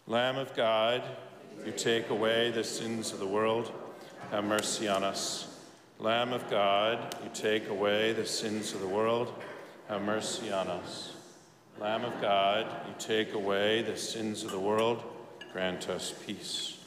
Lamb of God, you take away the sins of the world, have mercy on us. Lamb of God, you take away the sins of the world, have mercy on us. Lamb of God, you take away the sins of the world, grant us peace.